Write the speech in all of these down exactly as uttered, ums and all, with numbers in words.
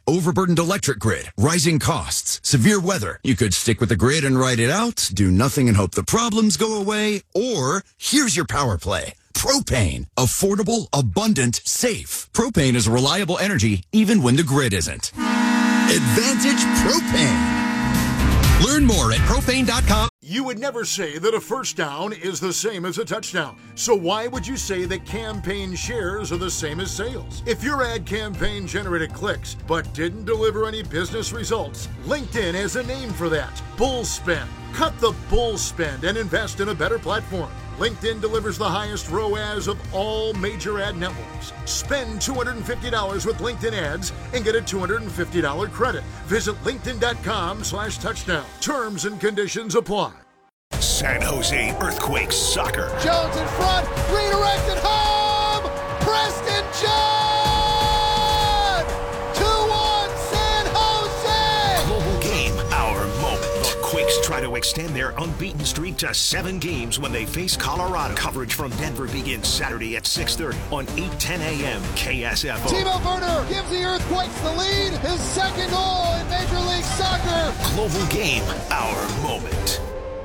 overburdened electric grid, rising costs, severe weather. You could stick with the grid and ride it out, do nothing and hope the problems go away, or here's your power play. Propane. Affordable, abundant, safe. Propane is reliable energy even when the grid isn't. Advantage Propane. Learn more at propane dot com. You would never say that a first down is the same as a touchdown. So why would you say that campaign shares are the same as sales? If your ad campaign generated clicks but didn't deliver any business results, LinkedIn has a name for that. Bull spend. Cut the bull spend and invest in a better platform. LinkedIn delivers the highest R O A S of all major ad networks. Spend two hundred fifty dollars with LinkedIn ads and get a two hundred fifty dollars credit. Visit linkedin.com slash touchdown. Terms and conditions apply. San Jose Earthquakes soccer. Jones in front, redirected home! Preston John! two one San Jose! Global game, our moment. The Quakes try to extend their unbeaten streak to seven games when they face Colorado. Coverage from Denver begins Saturday at six thirty on eight ten a.m. K S F O. Timo Werner gives the Earthquakes the lead. His second goal in Major League Soccer. Global game, our moment.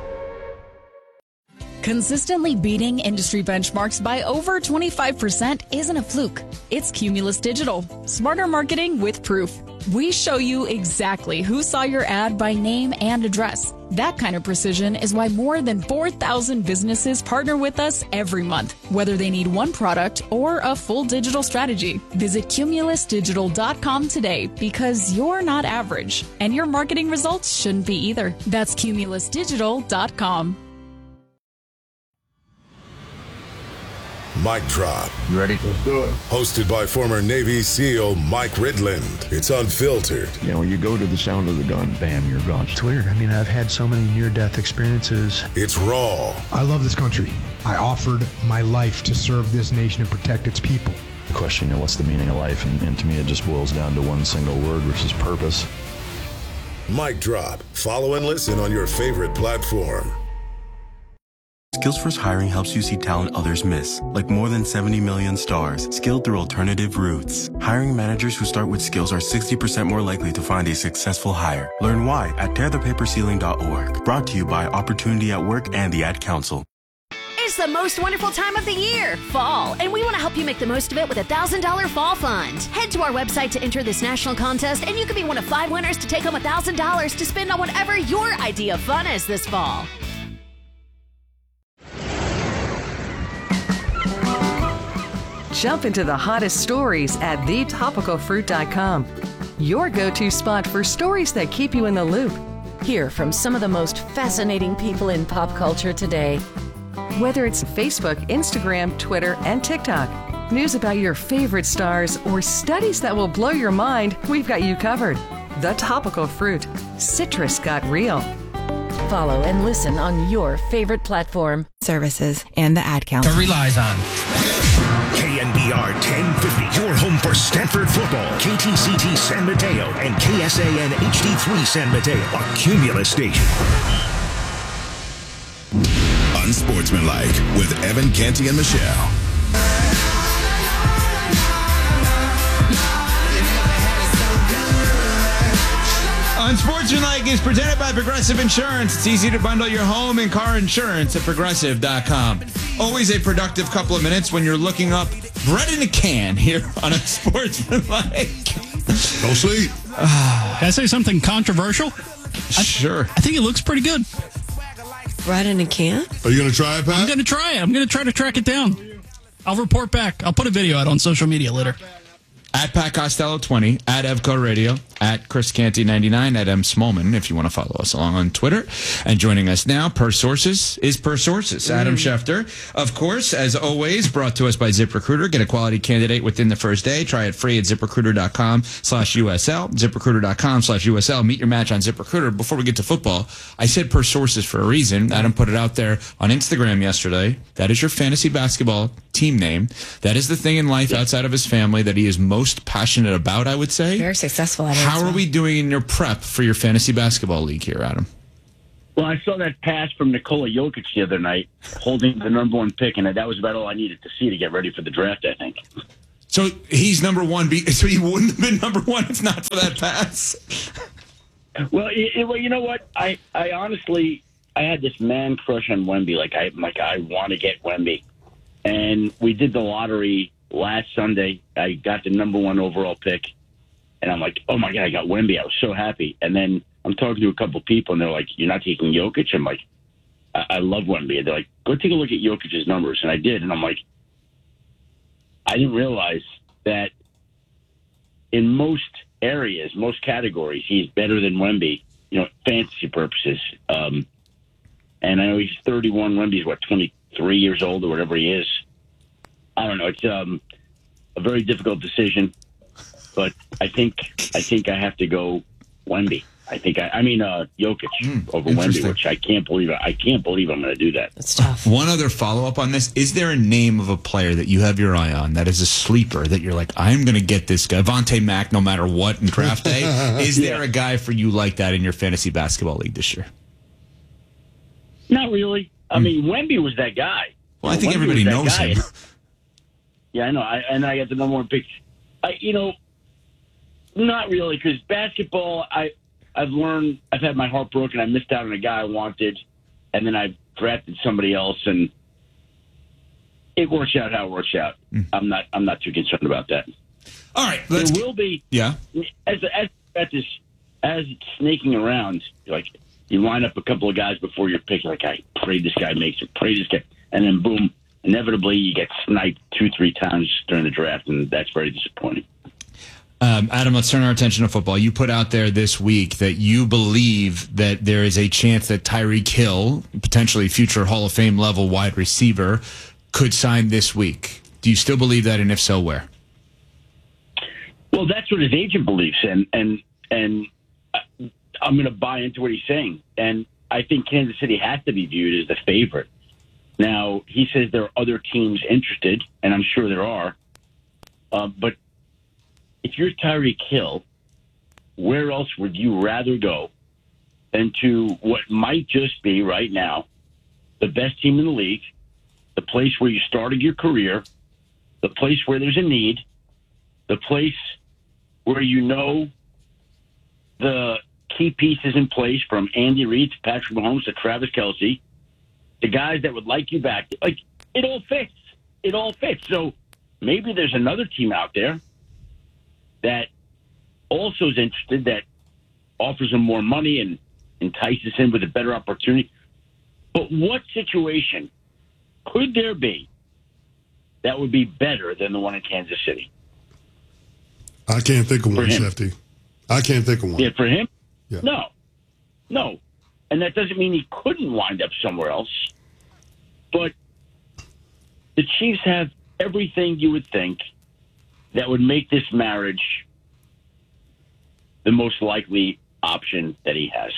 Consistently beating industry benchmarks by over twenty-five percent isn't a fluke. It's Cumulus Digital. Smarter marketing with proof. We show you exactly who saw your ad by name and address. That kind of precision is why more than four thousand businesses partner with us every month, whether they need one product or a full digital strategy. Visit cumulus digital dot com today because you're not average, and your marketing results shouldn't be either. That's cumulus digital dot com. Mic Drop. You ready? Let's do it. Hosted by former Navy SEAL Mike Ridland. It's unfiltered. You know, you go to the sound of the gun, bam, you're gone. It's weird. I mean, I've had so many near-death experiences. It's raw. I love this country. I offered my life to serve this nation and protect its people. The question, you know, what's the meaning of life? And, and to me, it just boils down to one single word, which is purpose. Mic Drop. Follow and listen on your favorite platform. Skillsforce Hiring helps you see talent others miss, like more than seventy million stars, skilled through alternative routes. Hiring managers who start with skills are sixty percent more likely to find a successful hire. Learn why at tear the paper ceiling dot org. Brought to you by Opportunity at Work and the Ad Council. It's the most wonderful time of the year, fall, and we want to help you make the most of it with a one thousand dollars Fall Fund. Head to our website to enter this national contest, and you could be one of five winners to take home one thousand dollars to spend on whatever your idea of fun is this fall. Jump into the hottest stories at the topical fruit dot com. Your go-to spot for stories that keep you in the loop. Hear from some of the most fascinating people in pop culture today. Whether it's Facebook, Instagram, Twitter, and TikTok, news about your favorite stars, or studies that will blow your mind, we've got you covered. The Topical Fruit. Citrus got real. Follow and listen on your favorite platform, services, and the Ad Council. Relies on. K N B R ten fifty, your home for Stanford football. K T C T San Mateo and K S A N H D three San Mateo, a Cumulus station. Unsportsmanlike with Evan Canty and Michelle. Unsportsmanlike is presented by Progressive Insurance. It's easy to bundle your home and car insurance at progressive dot com. Always a productive couple of minutes when you're looking up bread in a can here on Unsportsmanlike. Go sleep. Can I say something controversial? Sure. I, I think it looks pretty good. Bread in a can? Are you going to try it, Pat? I'm going to try it. I'm going to try to track it down. I'll report back. I'll put a video out on social media later. At Pat Costello twenty, at Evco Radio, at Chris Canty ninety-nine, at M Smallman, if you want to follow us along on Twitter. And joining us now, per sources, is per sources. Adam mm. Schefter, of course, as always, brought to us by ZipRecruiter. Get a quality candidate within the first day. Try it free at ZipRecruiter.com slash USL. ZipRecruiter.com slash USL. Meet your match on ZipRecruiter. Before we get to football, I said per sources for a reason. Adam put it out there on Instagram yesterday. That is your fantasy basketball team name. That is the thing in life outside of his family that he is most passionate about, I would say. Very successful at it. How are we doing in your prep for your fantasy basketball league here, Adam? Well, I saw that pass from Nikola Jokic the other night, holding the number one pick, and that was about all I needed to see to get ready for the draft, I think. So he's number one. So he wouldn't have been number one if not for that pass. Well, it, well, you know what? I, I honestly, I had this man crush on Wemby. Like I, like I want to get Wemby, and we did the lottery last Sunday. I got the number one overall pick, and I'm like, oh my god, I got Wemby. I was so happy. And then I'm talking to a couple people, and they're like, you're not taking Jokic? I'm like, I, I love Wemby. And they're like, go take a look at Jokic's numbers, and I did, and I'm like, I didn't realize that in most areas, most categories, he's better than Wemby, you know, fantasy purposes. Um, and I know he's thirty-one. Wemby's, what, twenty-three years old or whatever he is. I don't know. It's um, a very difficult decision, but I think I think I have to go Wemby. I think I, I mean uh, Jokic mm, over Wemby, which I can't believe. I can't believe I'm going to do that. That's tough. One other follow up on this: is there a name of a player that you have your eye on that is a sleeper that you're like, I'm going to get this guy, Vontae Mack, no matter what in draft day? Is yeah. there a guy for you like that in your fantasy basketball league this year? Not really. I mm. mean, Wemby was that guy. Well, I think Wemby everybody knows guy. him. Yeah, I know. I, and I got the number one pick. I, you know, not really, because basketball, I. I've learned, I've had my heart broken. I missed out on a guy I wanted, and then I drafted somebody else, and it works out how it works out. Mm. I'm not, I'm not too concerned about that. All right, let's there will be, yeah. As as as this, as it's snaking around, like you line up a couple of guys before your pick. Like I pray this guy makes it, pray this guy, and then boom, inevitably you get sniped two, three times during the draft, and that's very disappointing. Um, Adam, let's turn our attention to football. You put out there this week that you believe that there is a chance that Tyreek Hill, potentially future Hall of Fame level wide receiver, could sign this week. Do you still believe that, and if so, where? Well, that's what his agent believes, and and and I'm going to buy into what he's saying. And I think Kansas City has to be viewed as the favorite. Now, he says there are other teams interested, and I'm sure there are, uh, but if you're Tyreek Hill, where else would you rather go than to what might just be right now the best team in the league, the place where you started your career, the place where there's a need, the place where you know the key pieces in place from Andy Reid to Patrick Mahomes to Travis Kelce, the guys that would like you back. Like, it all fits. It all fits. So maybe there's another team out there that also is interested, that offers him more money and entices him with a better opportunity. But what situation could there be that would be better than the one in Kansas City? I can't think of one, Shefty. I can't think of one. Yeah, for him? Yeah. No. No. And that doesn't mean he couldn't wind up somewhere else. But the Chiefs have everything you would think that would make this marriage the most likely option that he has.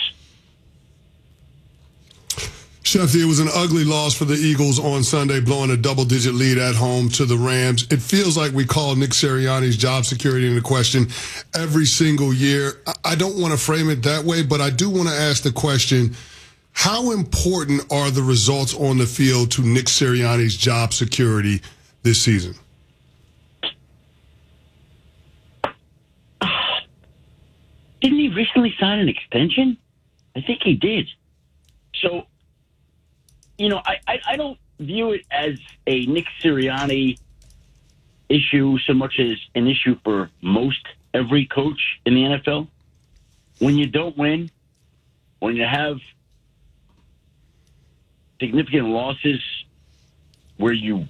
Shefty, it was an ugly loss for the Eagles on Sunday, blowing a double-digit lead at home to the Rams. It feels like we call Nick Sirianni's job security into question every single year. I don't want to frame it that way, but I do want to ask the question, how important are the results on the field to Nick Sirianni's job security this season? Didn't he recently sign an extension? I think he did. So, you know, I, I, I don't view it as a Nick Sirianni issue so much as an issue for most every coach in the N F L. When you don't win, when you have significant losses where you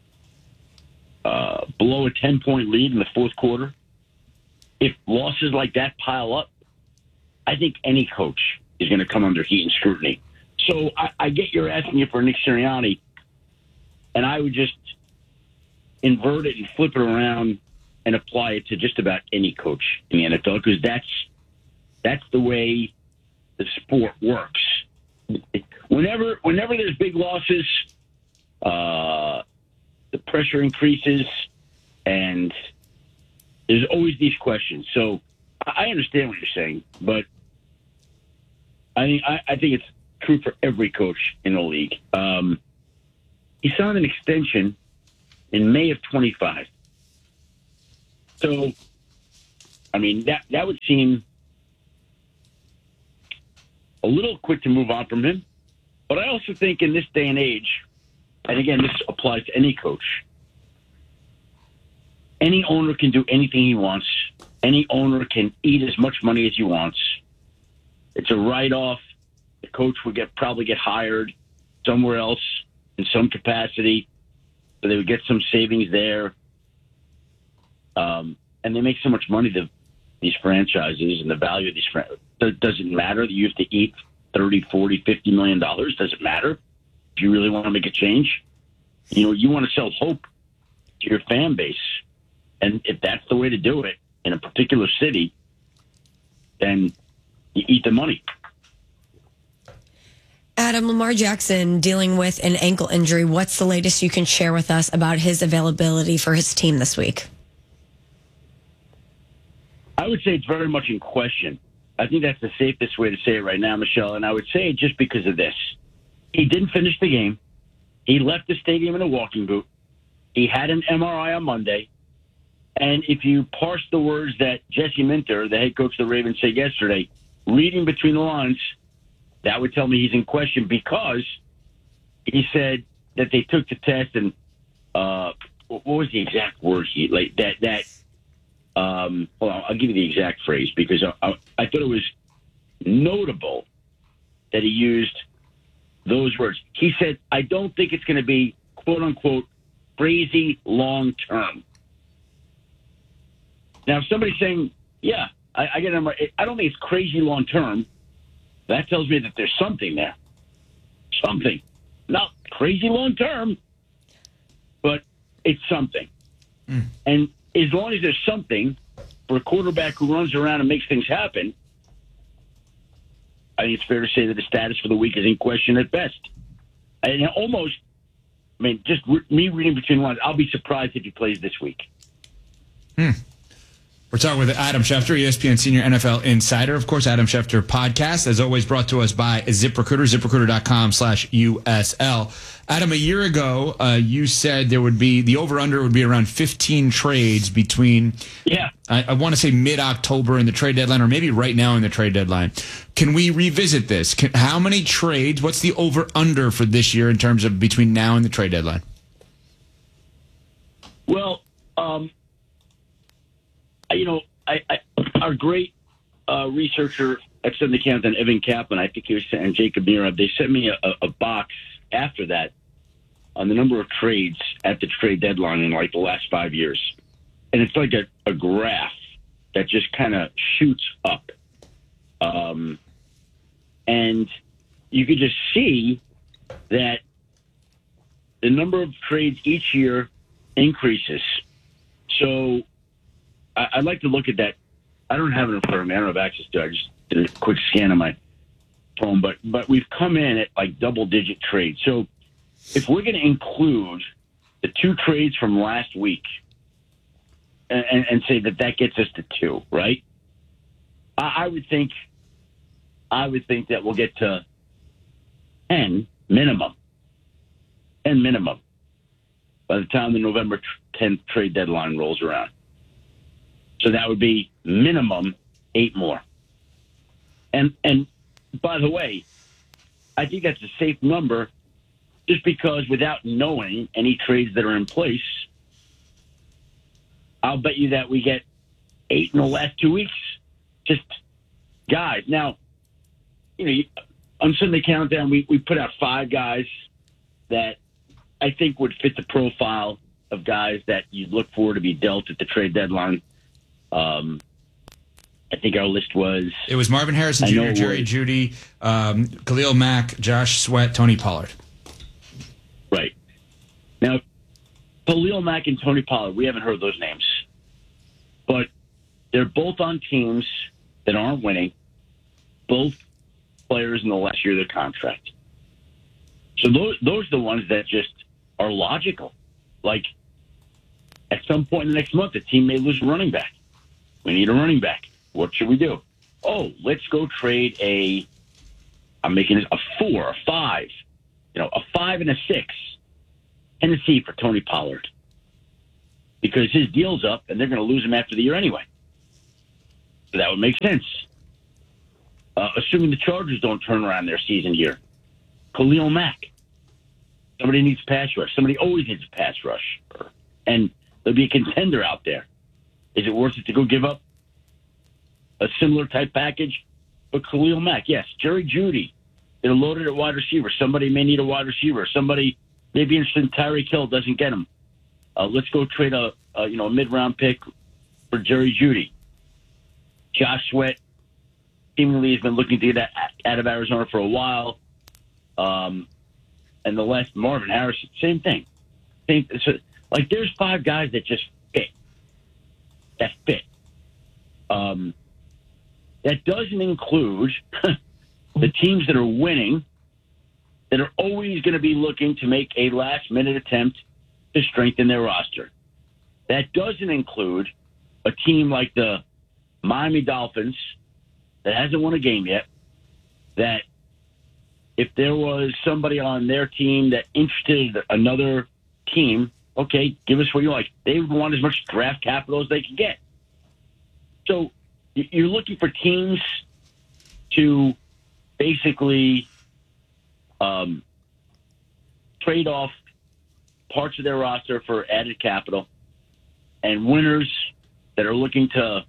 uh, blow a ten-point lead in the fourth quarter, if losses like that pile up, I think any coach is going to come under heat and scrutiny. So I, I get you're asking it for Nick Sirianni, and I would just invert it and flip it around and apply it to just about any coach in the N F L, because that's that's the way the sport works. Whenever whenever there's big losses, uh, the pressure increases, and there's always these questions. So I understand what you're saying, but I think I, I think it's true for every coach in the league. Um, he signed an extension in May of twenty-five. So, I mean, that that would seem a little quick to move on from him. But I also think in this day and age, and again, this applies to any coach, any owner can do anything he wants. Any owner can eat as much money as he wants. It's a write-off. The coach would get probably get hired somewhere else in some capacity, so they would get some savings there. Um, and they make so much money, the, these franchises, and the value of these franchises. Does it matter that you have to eat thirty, forty, fifty million dollars? Does it matter if you really want to make a change? You know, you want to sell hope to your fan base. And if that's the way to do it in a particular city, then you eat the money. Adam, Lamar Jackson dealing with an ankle injury. What's the latest you can share with us about his availability for his team this week? I would say it's very much in question. I think that's the safest way to say it right now, Michelle. And I would say it just because of this. He didn't finish the game. He left the stadium in a walking boot. He had an M R I on Monday. And if you parse the words that Jesse Minter, the head coach of the Ravens, said yesterday, reading between the lines, that would tell me he's in question because he said that they took the test and uh, what was the exact word he like that that um, hold on, I'll give you the exact phrase because I, I, I thought it was notable that he used those words. He said, "I don't think it's going to be quote unquote crazy long term." Now, if somebody's saying, yeah, I, I get them right. I don't think it's crazy long term. That tells me that there's something there. Something. Not crazy long term, but it's something. Mm. And as long as there's something for a quarterback who runs around and makes things happen, I think it's fair to say that the status for the week is in question at best. And almost, I mean, just re- me reading between the lines, I'll be surprised if he plays this week. Hmm. We're talking with Adam Schefter, E S P N Senior N F L Insider. Of course, Adam Schefter podcast, as always, brought to us by ZipRecruiter, ZipRecruiter.com slash USL. Adam, a year ago, uh, you said there would be, the over-under would be around fifteen trades between, yeah, I, I want to say mid-October and the trade deadline, or maybe right now in the trade deadline. Can we revisit this? Can, how many trades, what's the over-under for this year in terms of between now and the trade deadline? Well, um... You know, I, I, our great uh, researcher at Sunday Countdown, Evan Kaplan, I think he was and Jacob Mira, they sent me a, a box after that on the number of trades at the trade deadline in like the last five years. And it's like a, a graph that just kind of shoots up. Um, and you could just see that the number of trades each year increases. So I'd like to look at that. I don't have it in front of me. I don't have access to it. I just did a quick scan on my phone. But but we've come in at like double-digit trades. So if we're going to include the two trades from last week and, and, and say that that gets us to two, right? I, I would think I would think that we'll get to ten minimum. ten minimum by the time the November tenth trade deadline rolls around. So that would be minimum eight more. And and by the way, I think that's a safe number just because without knowing any trades that are in place, I'll bet you that we get eight in the last two weeks. Just guys. Now, you know, on Sunday Countdown, we, we put out five guys that I think would fit the profile of guys that you'd look for to be dealt at the trade deadline. Um, I think our list was... It was Marvin Harrison Junior, Jerry Jeudy, um, Khalil Mack, Josh Sweat, Tony Pollard. Right. Now, Khalil Mack and Tony Pollard, we haven't heard those names. But they're both on teams that aren't winning. Both players in the last year of their contract. So those, those are the ones that just are logical. Like, at some point in the next month, the team may lose a running back. We need a running back. What should we do? Oh, let's go trade a, I'm making it a four, a five, you know, a five and a six. Tennessee for Tony Pollard. because his deal's up and they're going to lose him after the year anyway. So that would make sense. Uh, assuming the Chargers don't turn around their season here. Khalil Mack. Somebody needs pass rush. Somebody always needs a pass rush. And there'll be a contender out there. Is it worth it to go give up a similar type package? But Khalil Mack, yes. Jerry Jeudy, they're loaded at wide receiver. Somebody may need a wide receiver. Somebody may be interested in Tyreek Hill, doesn't get him. Uh, let's go trade a, a you know a mid-round pick for Jerry Jeudy. Josh Sweat seemingly has been looking to get out of Arizona for a while. Um, and the last, Marvin Harrison, same thing. Same, so, like, there's five guys that just fit. That fit. Um, that doesn't include the teams that are winning, that are always going to be looking to make a last-minute attempt to strengthen their roster. That doesn't include a team like the Miami Dolphins that hasn't won a game yet, that if there was somebody on their team that interested another team, okay, give us what you like. They would want as much draft capital as they can get. So you're looking for teams to basically um, trade off parts of their roster for added capital, and winners that are looking to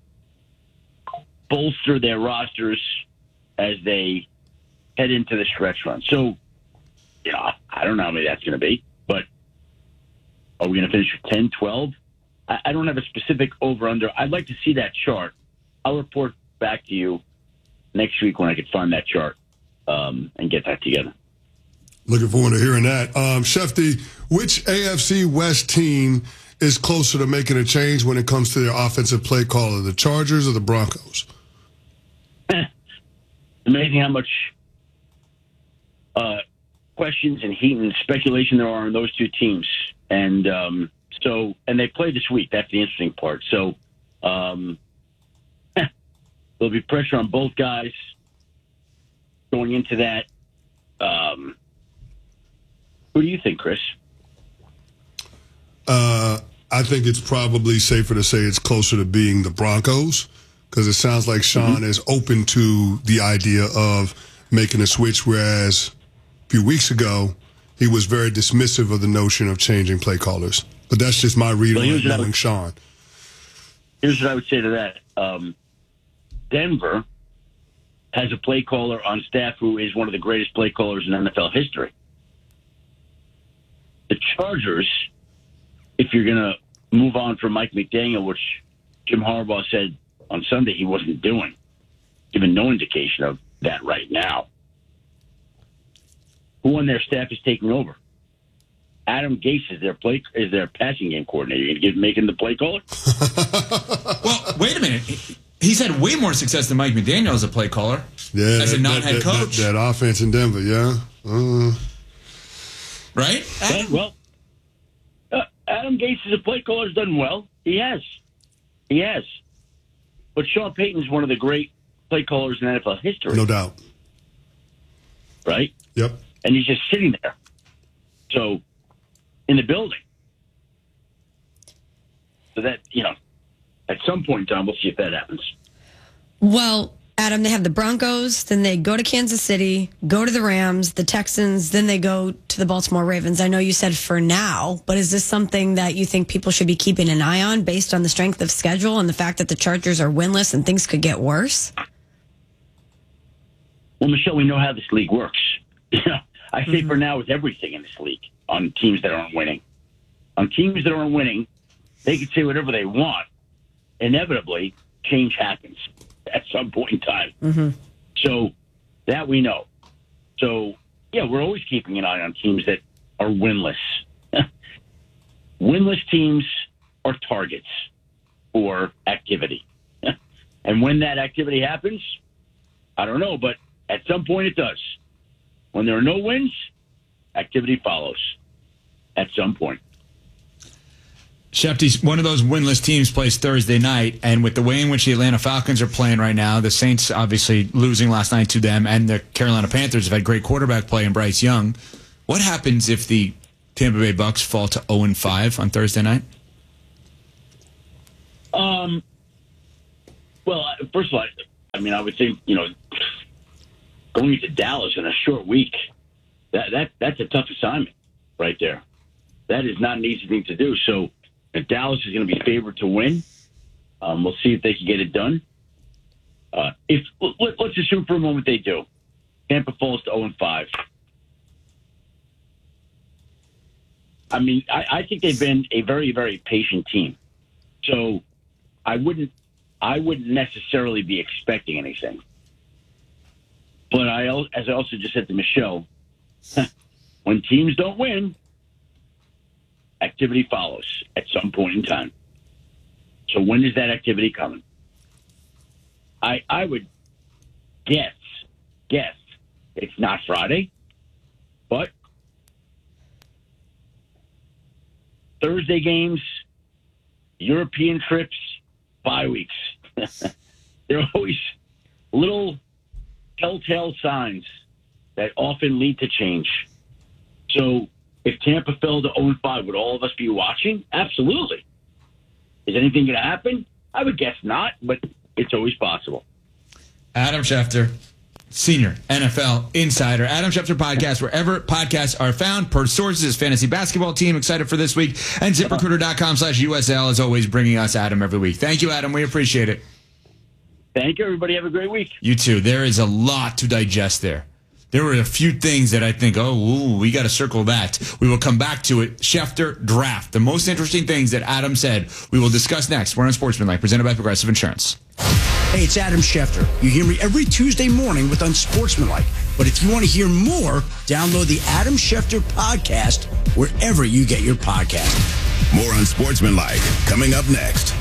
bolster their rosters as they head into the stretch run. So, you know, I don't know how many that's going to be, but are we going to finish with ten, twelve? I, I don't have a specific over-under. I'd like to see that chart. I'll report back to you next week when I can find that chart um, and get that together. Looking forward to hearing that. Um, Shefty, which A F C West team is closer to making a change when it comes to their offensive play caller, the Chargers or the Broncos? Amazing how much uh, questions and heat and speculation there are on those two teams. And um, so, and they play this week. That's the interesting part. So um, there'll be pressure on both guys going into that. Um, who do you think, Chris? Uh, I think it's probably safer to say it's closer to being the Broncos, because it sounds like Sean mm-hmm. is open to the idea of making a switch, whereas a few weeks ago he was very dismissive of the notion of changing play callers. But that's just my read well, on knowing would, Sean. Here's what I would say to that. Um, Denver has a play caller on staff who is one of the greatest play callers in N F L history. The Chargers, if you're going to move on from Mike McDaniel, which Jim Harbaugh said on Sunday he wasn't doing, given no indication of that right now, who on their staff is taking over? Adam Gase is their play is their passing game coordinator. You're going to give making the play caller? Well, wait a minute. He's had way more success than Mike McDaniel as a play caller. Yeah, as that, a non-head that, coach. That, that, that offense in Denver, yeah. Uh. Right? And, well, uh, Adam Gase as a play caller has done well. He has. He has. But Sean Payton is one of the great play callers in N F L history. No doubt. Right? Yep. And he's just sitting there. So, in the building. So that, you know, at some point in time, we'll see if that happens. Well, Adam, they have the Broncos, then they go to Kansas City, go to the Rams, the Texans, then they go to the Baltimore Ravens. I know you said for now, but is this something that you think people should be keeping an eye on based on the strength of schedule and the fact that the Chargers are winless and things could get worse? Well, Michelle, we know how this league works. You know, I say mm-hmm. for now with everything in this league on teams that aren't winning. On teams that aren't winning, they can say whatever they want. Inevitably, change happens at some point in time. Mm-hmm. So that we know. So, yeah, we're always keeping an eye on teams that are winless. Winless teams are targets for activity. And when that activity happens, I don't know, but at some point it does. When there are no wins, activity follows at some point. Shefty, one of those winless teams plays Thursday night, and with the way in which the Atlanta Falcons are playing right now, the Saints obviously losing last night to them, and the Carolina Panthers have had great quarterback play in Bryce Young. What happens if the Tampa Bay Bucks fall to oh and five on Thursday night? Um. Well, first of all, I mean, I would think, you know, going to Dallas in a short week, that that that's a tough assignment right there. That is not an easy thing to do. So if Dallas is going to be favored to win, um, we'll see if they can get it done. Uh, if let, let's assume for a moment they do. Tampa falls to oh and five. I mean, I, I think they've been a very, very patient team. So I wouldn't I wouldn't necessarily be expecting anything. But I, as I also just said to Michelle, when teams don't win, activity follows at some point in time. So when is that activity coming? I I would guess, guess it's not Friday, but Thursday games, European trips, bye weeks. There are always little telltale signs that often lead to change. So if Tampa fell to oh and five, would all of us be watching? Absolutely. Is anything going to happen? I would guess not, but it's always possible. Adam Schefter, senior N F L insider. Adam Schefter podcast, wherever podcasts are found. Per Sources, his fantasy basketball team, excited for this week. And ZipRecruiter.com slash USL is always bringing us Adam every week. Thank you, Adam. We appreciate it. Thank you, everybody. Have a great week. You too. There is a lot to digest there. There were a few things that I think, oh, ooh, we got to circle that. We will come back to it. Schefter draft. The most interesting things that Adam said, we will discuss next. We're on Sportsmanlike, presented by Progressive Insurance. Hey, it's Adam Schefter. You hear me every Tuesday morning with Unsportsmanlike. But if you want to hear more, download the Adam Schefter podcast wherever you get your podcast. More Unsportsmanlike coming up next.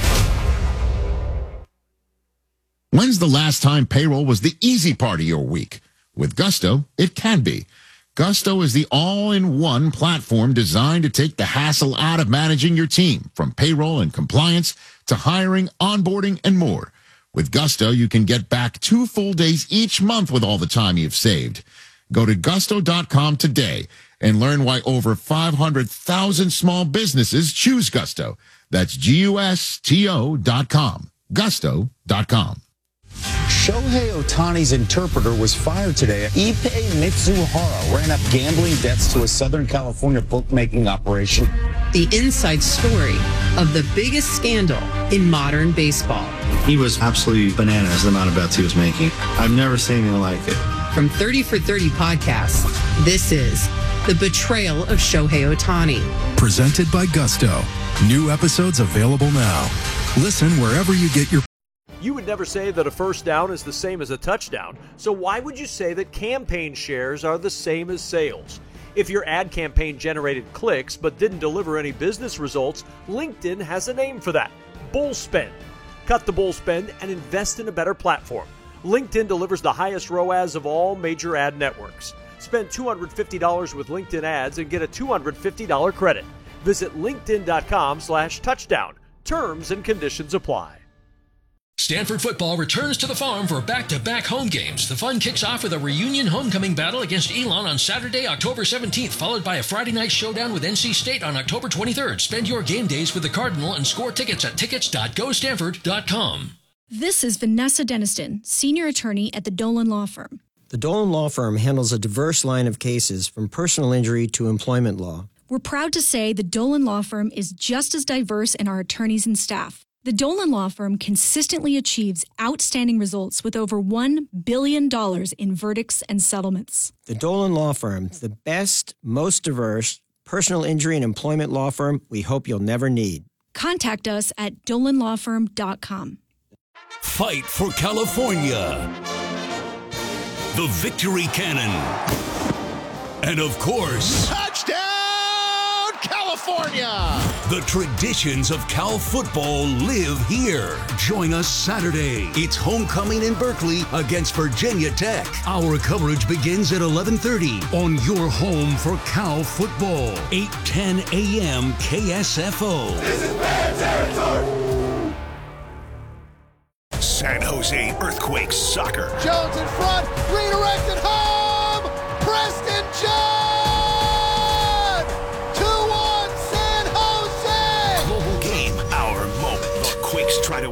When's the last time payroll was the easy part of your week? With Gusto, it can be. Gusto is the all-in-one platform designed to take the hassle out of managing your team, from payroll and compliance to hiring, onboarding, and more. With Gusto, you can get back two full days each month with all the time you've saved. Go to gusto dot com today and learn why over five hundred thousand small businesses choose Gusto. That's G U S T O dot com. gusto dot com. Shohei Ohtani's interpreter was fired today. Ippei Mitsuhara ran up gambling debts to a Southern California bookmaking operation. The inside story of the biggest scandal in modern baseball. He was absolutely bananas the amount of bets he was making. I've never seen anything like it. From thirty for thirty podcasts, this is The Betrayal of Shohei Ohtani. Presented by Gusto. New episodes available now. Listen wherever you get your You would never say that a first down is the same as a touchdown, so why would you say that campaign shares are the same as sales? If your ad campaign generated clicks but didn't deliver any business results, LinkedIn has a name for that: bull spend. Cut the bull spend and invest in a better platform. LinkedIn delivers the highest R O A S of all major ad networks. Spend two hundred fifty dollars with LinkedIn ads and get a two hundred fifty dollars credit. Visit linkedin.com slash touchdown. Terms and conditions apply. Stanford football returns to the farm for back-to-back home games. The fun kicks off with a reunion homecoming battle against Elon on Saturday, October seventeenth, followed by a Friday night showdown with N C State on October twenty-third. Spend your game days with the Cardinal and score tickets at tickets dot go stanford dot com. This is Vanessa Deniston, senior attorney at the Dolan Law Firm. The Dolan Law Firm handles a diverse line of cases from personal injury to employment law. We're proud to say the Dolan Law Firm is just as diverse in our attorneys and staff. The Dolan Law Firm consistently achieves outstanding results with over one billion dollars in verdicts and settlements. The Dolan Law Firm, the best, most diverse personal injury and employment law firm we hope you'll never need. Contact us at dolan law firm dot com. Fight for California. The Victory Cannon. And of course... Touchdown, California! The traditions of Cal football live here. Join us Saturday. It's homecoming in Berkeley against Virginia Tech. Our coverage begins at eleven thirty on your home for Cal football. eight ten a.m. K S F O. This is bad territory. San Jose Earthquakes soccer. Jones in front, redirected home! Preston John! two one San Jose! Global game, our moment. The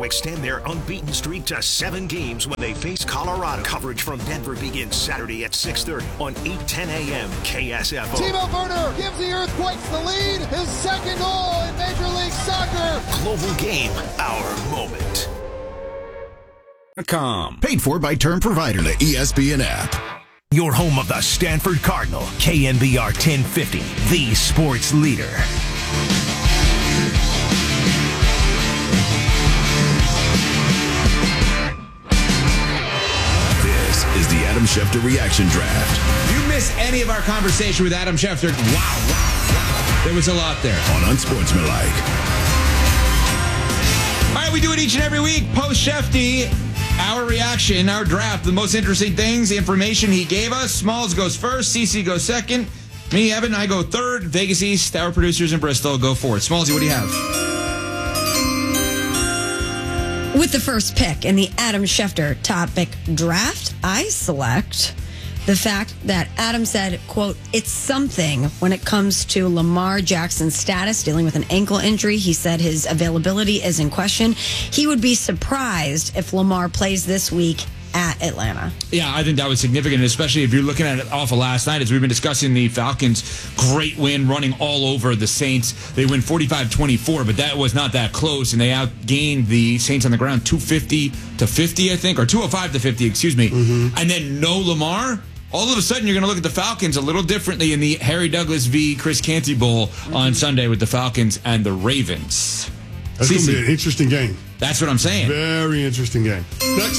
extend their unbeaten streak to seven games when they face Colorado. Coverage from Denver begins Saturday at six thirty on eight ten a.m. K S F O. Timo Werner gives the Earthquakes the lead. His second goal in Major League Soccer. Global Game, our moment. Com. Paid for by term provider. The E S P N app. Your home of the Stanford Cardinal. K N B R ten fifty, the sports leader. This is the Adam Schefter Reaction Draft. If you miss any of our conversation with Adam Schefter, wow, wow, wow. There was a lot there. On Unsportsmanlike. All right, we do it each and every week. Post Shefty, our reaction, our draft, the most interesting things, the information he gave us. Smalls goes first, C C goes second. Me, Evan, I go third. Vegas East, our producers in Bristol go fourth. Smallsy, what do you have? With the first pick in the Adam Schefter topic draft, I select the fact that Adam said, quote, it's something when it comes to Lamar Jackson's status, dealing with an ankle injury. He said his availability is in question. He would be surprised if Lamar plays this week at Atlanta. Yeah, I think that was significant, especially if you're looking at it off of last night, as we've been discussing the Falcons' great win running all over the Saints. They win forty-five twenty-four, but that was not that close, and they outgained the Saints on the ground two fifty to fifty, I think, or two oh five to fifty, excuse me. Mm-hmm. And then no Lamar. All of a sudden, you're going to look at the Falcons a little differently in the Harry Douglas v. Chris Canty Bowl mm-hmm. on Sunday with the Falcons and the Ravens. That's going to be an interesting game. That's what I'm saying. Very interesting game. Next.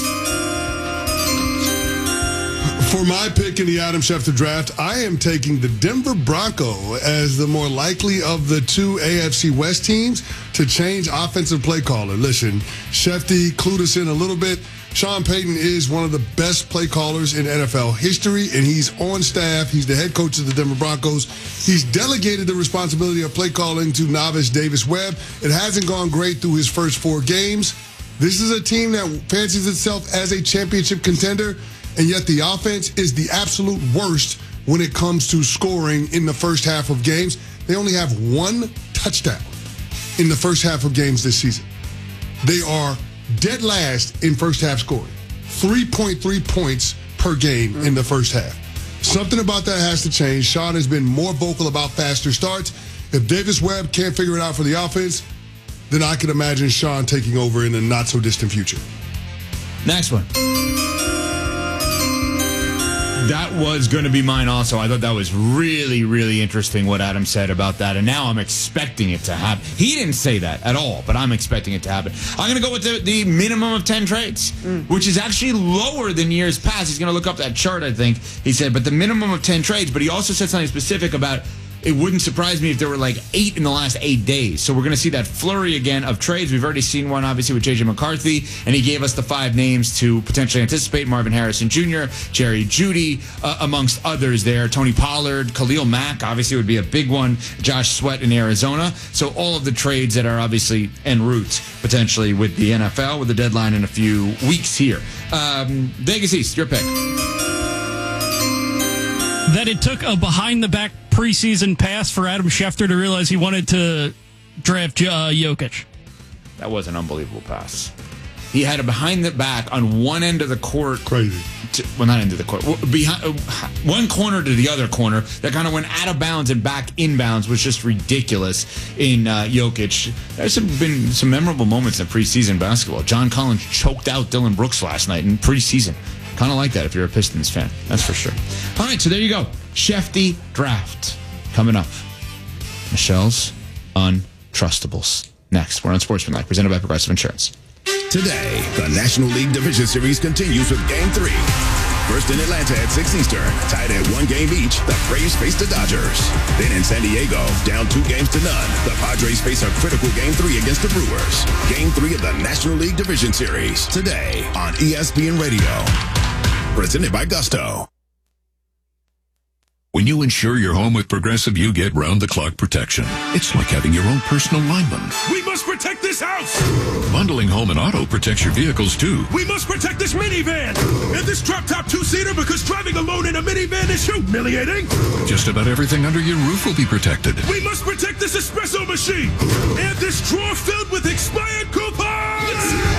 For my pick in the Adam Schefter draft, I am taking the Denver Bronco as the more likely of the two A F C West teams to change offensive play caller. Listen, Shefty clued us in a little bit. Sean Payton is one of the best play callers in N F L history, and he's on staff. He's the head coach of the Denver Broncos. He's delegated the responsibility of play calling to novice Davis Webb. It hasn't gone great through his first four games. This is a team that fancies itself as a championship contender, and yet the offense is the absolute worst when it comes to scoring in the first half of games. They only have one touchdown in the first half of games this season. They are dead last in first half scoring. three point three points per game in the first half. Something about that has to change. Sean has been more vocal about faster starts. If Davis Webb can't figure it out for the offense, then I can imagine Sean taking over in the not-so-distant future. Next one. That was going to be mine also. I thought that was really, really interesting what Adam said about that. And now I'm expecting it to happen. He didn't say that at all, but I'm expecting it to happen. I'm going to go with the, the minimum of ten trades, mm. which is actually lower than years past. He's going to look up that chart, I think. He said, but the minimum of ten trades. But he also said something specific about it wouldn't surprise me if there were like eight in the last eight days. So we're going to see that flurry again of trades. We've already seen one, obviously, with J J McCarthy, and he gave us the five names to potentially anticipate. Marvin Harrison Junior, Jerry Jeudy, uh, amongst others there. Tony Pollard, Khalil Mack, obviously, would be a big one. Josh Sweat in Arizona. So all of the trades that are obviously en route, potentially, with the N F L, with the deadline in a few weeks here. Um, Vegas East, your pick. That it took a behind-the-back preseason pass for Adam Schefter to realize he wanted to draft uh, Jokic. That was an unbelievable pass. He had a behind-the-back on one end of the court. Crazy. To, well, not end of the court. Behind, uh, one corner to the other corner. That kind of went out of bounds and back inbounds was just ridiculous in uh, Jokic. There's some, been some memorable moments in preseason basketball. John Collins choked out Dylan Brooks last night in preseason. Kind of like that if you're a Pistons fan. That's for sure. All right, so there you go. Shefty draft coming up. Michelle's Untrustables. Next, we're on Sportsmanlike, presented by Progressive Insurance. Today, the National League Division Series continues with Game three. First in Atlanta at six Eastern, tied at one game each, the Braves face the Dodgers. Then in San Diego, down two games to none, the Padres face a critical Game three against the Brewers. Game three of the National League Division Series, today on E S P N Radio. Presented by Gusto. When you insure your home with Progressive, you get round-the-clock protection. It's like having your own personal lineman. We must protect this house! Bundling home and auto protects your vehicles, too. We must protect this minivan! And this drop-top two-seater, because driving alone in a minivan is humiliating! Just about everything under your roof will be protected. We must protect this espresso machine! And this drawer filled with expired coupons!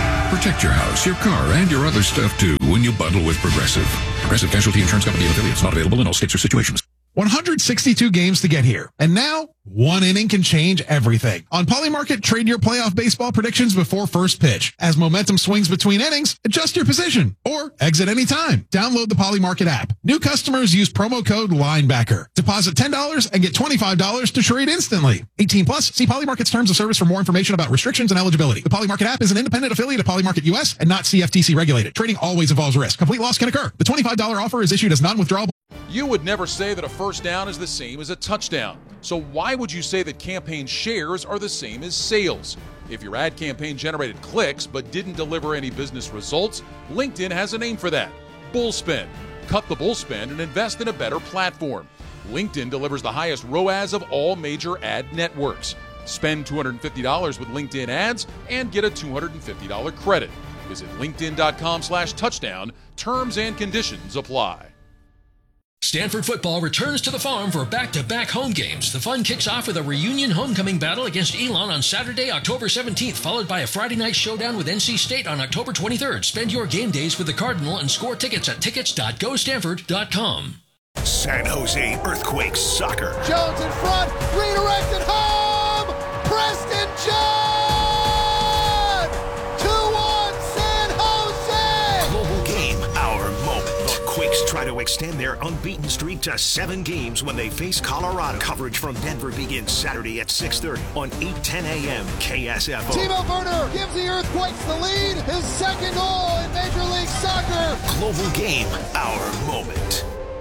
Protect your house, your car, and your other stuff too when you bundle with Progressive. Progressive Casualty Insurance Company and affiliates. Not available in all states or situations. one hundred sixty-two games to get here. And now, one inning can change everything. On Polymarket, trade your playoff baseball predictions before first pitch. As momentum swings between innings, adjust your position or exit anytime. Download the Polymarket app. New customers use promo code LINEBACKER. Deposit ten dollars and get twenty-five dollars to trade instantly. eighteen plus, see Polymarket's terms of service for more information about restrictions and eligibility. The Polymarket app is an independent affiliate of Polymarket U S and not C F T C regulated. Trading always involves risk. Complete loss can occur. The twenty-five dollars offer is issued as non-withdrawable. You would never say that a first down is the same as a touchdown. So why would you say that campaign shares are the same as sales? If your ad campaign generated clicks but didn't deliver any business results, LinkedIn has a name for that: Bullspend. Cut the bullspend and invest in a better platform. LinkedIn delivers the highest R O A S of all major ad networks. Spend two hundred fifty dollars with LinkedIn ads and get a two hundred fifty dollars credit. Visit linkedin.com slash touchdown. Terms and conditions apply. Stanford football returns to the farm for back-to-back home games. The fun kicks off with a reunion homecoming battle against Elon on Saturday, October seventeenth, followed by a Friday night showdown with N C State on October twenty-third. Spend your game days with the Cardinal and score tickets at tickets dot go stanford dot com. San Jose Earthquakes soccer. Jones in front, redirected home, Preston John! two one San Jose! Global game, our moment. The Quakes try to extend their unbeaten streak to seven games when they face Colorado. Coverage from Denver begins Saturday at six thirty on eight ten a.m. K S F O. Timo Werner gives the Earthquakes the lead, his second goal in Major League Soccer. Global game, our moment.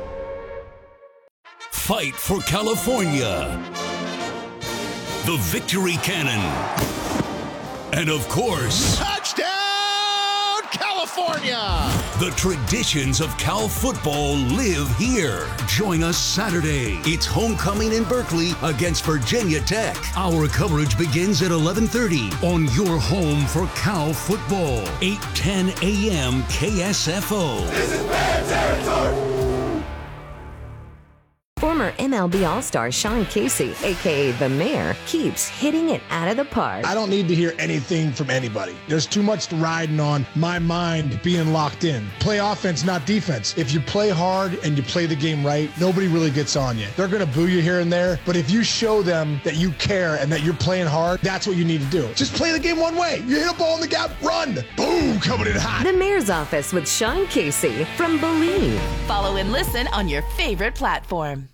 Fight for California. The Victory Cannon. And of course, touchdown, California! The traditions of Cal football live here. Join us Saturday. It's homecoming in Berkeley against Virginia Tech. Our coverage begins at eleven thirty on your home for Cal football. eight ten a.m. K S F O. This is bad territory. Former M L B All-Star Sean Casey, a k a. The Mayor, keeps hitting it out of the park. I don't need to hear anything from anybody. There's too much riding on my mind being locked in. Play offense, not defense. If you play hard and you play the game right, nobody really gets on you. They're going to boo you here and there, but if you show them that you care and that you're playing hard, that's what you need to do. Just play the game one way. You hit a ball in the gap, run. Boom, coming in hot. The Mayor's Office with Sean Casey from Believe. Follow and listen on your favorite platform.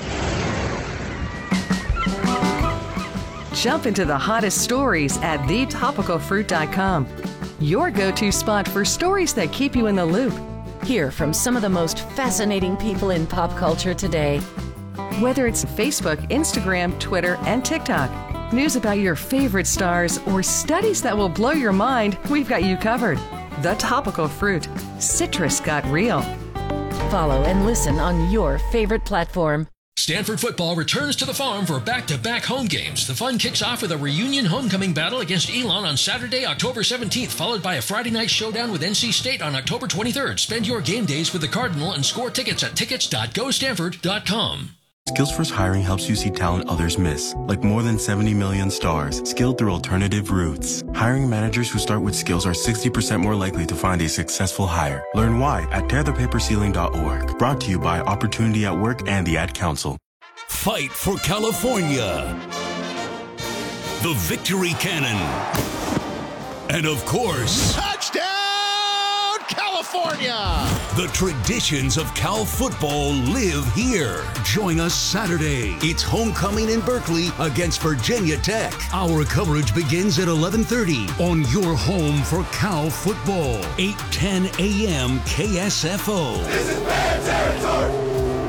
Jump into the hottest stories at the topical fruit dot com. Your go-to spot for stories that keep you in the loop. Hear from some of the most fascinating people in pop culture today. Whether it's Facebook, Instagram, Twitter, and TikTok, news about your favorite stars, or studies that will blow your mind, we've got you covered. The Topical Fruit. Citrus got real. Follow and listen on your favorite platform. Stanford football returns to the farm for back-to-back home games. The fun kicks off with a reunion homecoming battle against Elon on Saturday, October seventeenth, followed by a Friday night showdown with N C State on October twenty-third. Spend your game days with the Cardinal and score tickets at tickets dot go stanford dot com. Skills First Hiring helps you see talent others miss, like more than seventy million stars, skilled through alternative routes. Hiring managers who start with skills are sixty percent more likely to find a successful hire. Learn why at tear the paper ceiling dot org. Brought to you by Opportunity at Work and the Ad Council. Fight for California. The Victory Cannon. And of course, touchdown, California! The traditions of Cal football live here. Join us Saturday. It's homecoming in Berkeley against Virginia Tech. Our coverage begins at eleven thirty on your home for Cal football. eight ten a.m. K S F O. This is bad territory.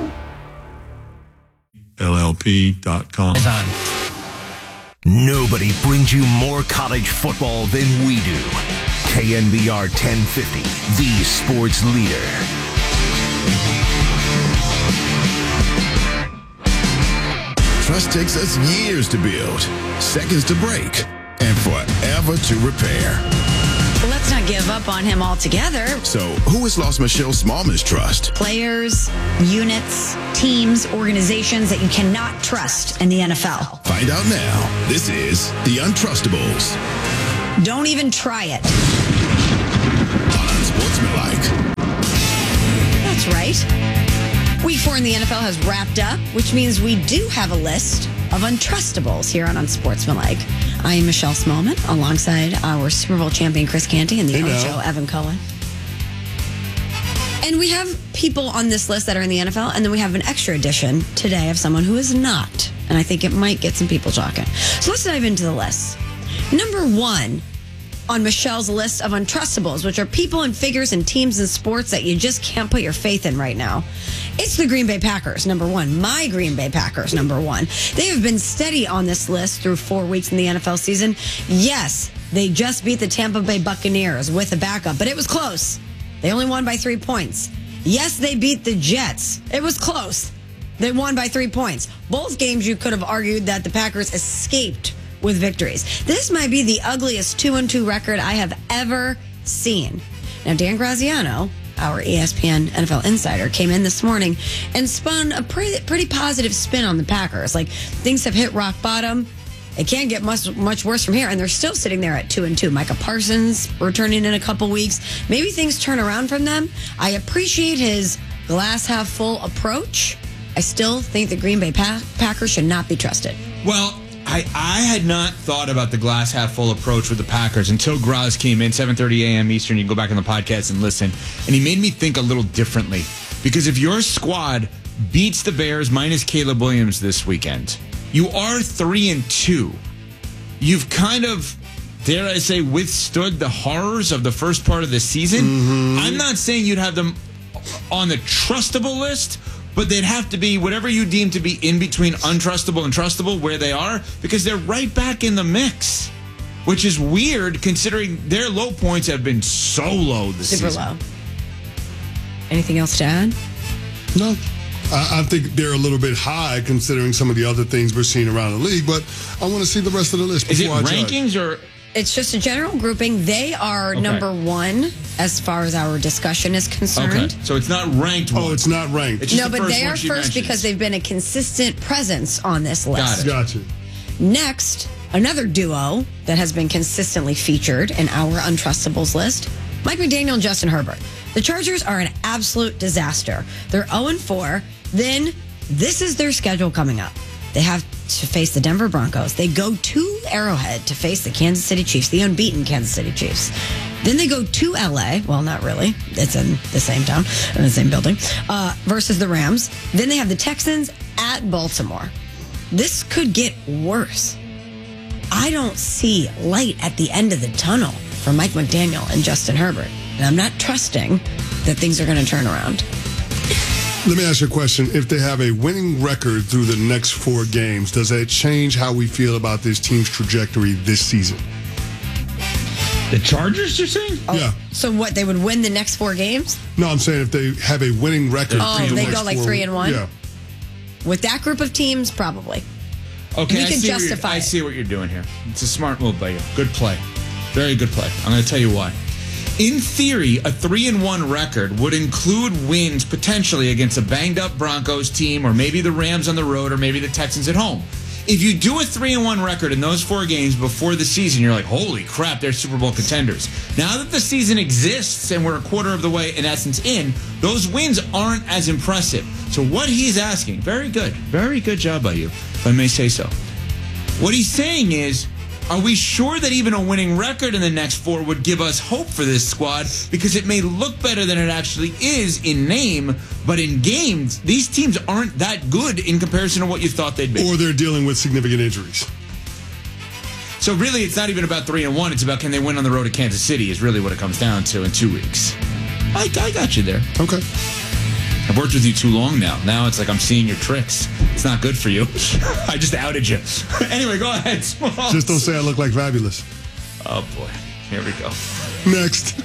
L L P dot com. Nobody brings you more college football than we do. K N B R ten fifty, the sports leader. Trust takes us years to build, seconds to break, and forever to repair. But let's not give up on him altogether. So, who has lost Michelle Smallman's trust? Players, units, teams, organizations that you cannot trust in the N F L. Find out now. This is The Untrustables. Don't even try it. unsportsmanlike. That's right. Week four in the N F L has wrapped up, which means we do have a list of untrustables here on Unsportsmanlike. I am Michelle Smallman, alongside our Super Bowl champion Chris Canty and the Hey, Ocho Evan Cohen. And we have people on this list that are in the N F L, and then we have an extra edition today of someone who is not. And I think it might get some people talking. So let's dive into the list. Number one on Michelle's list of untrustables, which are people and figures and teams and sports that you just can't put your faith in right now. It's the Green Bay Packers, number one. My Green Bay Packers, number one. They have been steady on this list through four weeks in the N F L season. Yes, they just beat the Tampa Bay Buccaneers with a backup, but it was close. They only won by three points. Yes, they beat the Jets. It was close. They won by three points. Both games you could have argued that the Packers escaped with victories. This might be the ugliest two and two record I have ever seen. Now, Dan Graziano, our E S P N N F L insider, came in this morning and spun a pretty, pretty positive spin on the Packers. Like, things have hit rock bottom. It can't get much much worse from here, and they're still sitting there at two and two. Micah Parsons returning in a couple weeks. Maybe things turn around from them. I appreciate his glass half full approach. I still think the Green Bay pa- Packers should not be trusted. Well, I, I had not thought about the glass half full approach with the Packers until Graz came in, seven thirty a.m. Eastern. You can go back on the podcast and listen. And he made me think a little differently. Because if your squad beats the Bears minus Caleb Williams this weekend, you are three and two. You've kind of, dare I say, withstood the horrors of the first part of the season. Mm-hmm. I'm not saying you'd have them on the trustable list, but they'd have to be whatever you deem to be in between untrustable and trustable where they are, because they're right back in the mix, which is weird considering their low points have been so low this Super season. low. Anything else to add? No. I, I think they're a little bit high considering some of the other things we're seeing around the league, but I want to see the rest of the list Is it before I rankings judge. or... It's just a general grouping. They are Okay. number one as far as our discussion is concerned. Okay, so it's not ranked one. Oh, it's not ranked. It's just No, the but first they one are she first mentioned. because they've been a consistent presence on this list. Got it. Gotcha. Next, another duo that has been consistently featured in our Untrustables list, Mike McDaniel and Justin Herbert. The Chargers are an absolute disaster. They're oh and four. Then this is their schedule coming up. They have to face the Denver Broncos. They go to Arrowhead to face the Kansas City Chiefs, the unbeaten Kansas City Chiefs. Then they go to L A. Well, not really. It's in the same town, in the same building, uh, versus the Rams. Then they have the Texans at Baltimore. This could get worse. I don't see light at the end of the tunnel for Mike McDaniel and Justin Herbert. And I'm not trusting that things are going to turn around. Let me ask you a question. If they have a winning record through the next four games, does that change how we feel about this team's trajectory this season? The Chargers, you're saying? Oh, Yeah. So what, they would win the next four games? No, I'm saying if they have a winning record. Oh, through the they next go like four- three and one? Yeah. With that group of teams, probably. Okay, We I can see what you're- justify I it. see what you're doing here. It's a smart move by you. Good play. Very good play. I'm going to tell you why. In theory, a three and one record would include wins potentially against a banged up Broncos team, or maybe the Rams on the road, or maybe the Texans at home. If you do a three and one record in those four games before the season, you're like, holy crap, they're Super Bowl contenders. Now that the season exists and we're a quarter of the way, in essence, in, those wins aren't as impressive. So what he's asking, very good, very good job by you, if I may say so. What he's saying is, are we sure that even a winning record in the next four would give us hope for this squad? Because it may look better than it actually is in name, but in games, these teams aren't that good in comparison to what you thought they'd be. Or they're dealing with significant injuries. So really, it's not even about three and one. It's about can they win on the road at Kansas City is really what it comes down to in two weeks. I, I got you there. Okay. I've worked with you too long now. Now it's like I'm seeing your tricks. It's not good for you. I just outed you. Anyway, go ahead, Smalls. Just don't say I look like Fabulous. Oh, boy. Here we go. Next.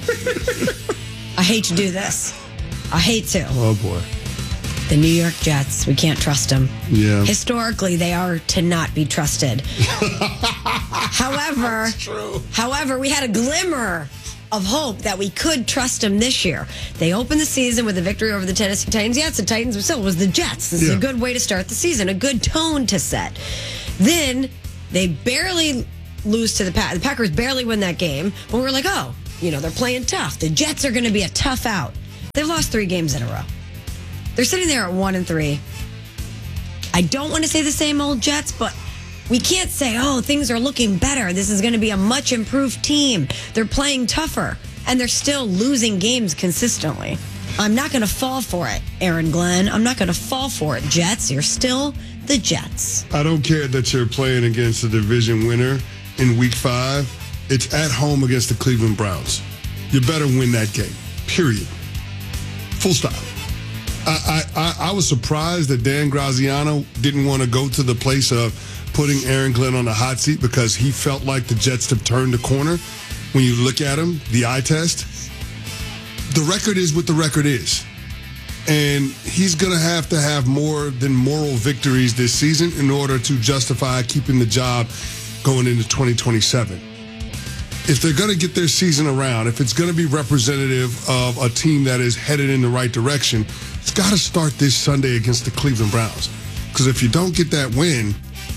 I hate to do this. I hate to. Oh, boy. The New York Jets, we can't trust them. Yeah. Historically, they are to not be trusted. However, That's true. however, we had a glimmer of hope that we could trust them this year. They opened the season with a victory over the Tennessee Titans. Yes, the Titans, but still, it was the Jets. This Yeah. is a good way to start the season, a good tone to set. Then they barely lose to the Packers. The Packers barely win that game, but we were like, oh, you know, they're playing tough. The Jets are going to be a tough out. They've lost three games in a row. They're sitting there at one and three. I don't want to say the same old Jets, but we can't say, oh, things are looking better. This is going to be a much improved team. They're playing tougher, and they're still losing games consistently. I'm not going to fall for it, Aaron Glenn. I'm not going to fall for it, Jets. You're still the Jets. I don't care that you're playing against a division winner in week five. It's at home against the Cleveland Browns. You better win that game, period. Full stop. I, I, I was surprised that Dan Graziano didn't want to go to the place of putting Aaron Glenn on the hot seat because he felt like the Jets have turned the corner. When you look at him, the eye test, the record is what the record is. And he's going to have to have more than moral victories this season in order to justify keeping the job going into twenty twenty-seven. If they're going to get their season around, if it's going to be representative of a team that is headed in the right direction, it's got to start this Sunday against the Cleveland Browns. Because if you don't get that win,